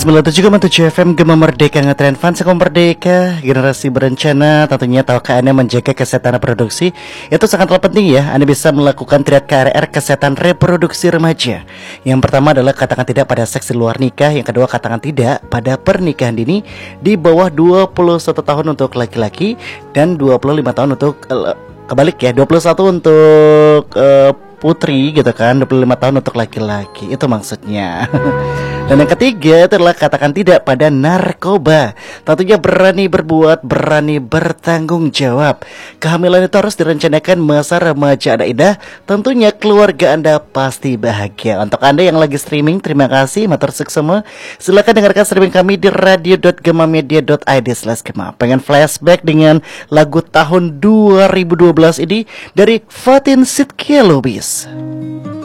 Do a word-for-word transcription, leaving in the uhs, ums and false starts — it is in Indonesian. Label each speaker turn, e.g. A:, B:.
A: sembilan puluh tujuh koma tujuh F M Gema Merdeka, ngetren fans Gema Merdeka, generasi berencana. Tentunya tahukah Anda menjaga kesehatan reproduksi itu sangatlah penting ya. Anda bisa melakukan triad K R R kesehatan reproduksi remaja. Yang pertama adalah katakan tidak pada seks di luar nikah. Yang kedua katakan tidak pada pernikahan dini di bawah dua puluh satu tahun untuk laki-laki dan dua puluh lima tahun untuk uh, kebalik ya, dua puluh satu untuk uh, putri gitu kan, dua puluh lima tahun untuk laki-laki. Itu maksudnya. Dan yang ketiga adalah katakan tidak pada narkoba. Tentunya berani berbuat, berani bertanggung jawab. Kehamilan itu harus direncanakan masa remaja Anda indah. Tentunya keluarga Anda pasti bahagia. Untuk Anda yang lagi streaming, terima kasih matur suksema. Silakan dengarkan streaming kami di radio dot gemamedia dot i d slash gema. Pengen flashback dengan lagu tahun dua ribu dua belas ini dari Fatin Sidqia Lubis.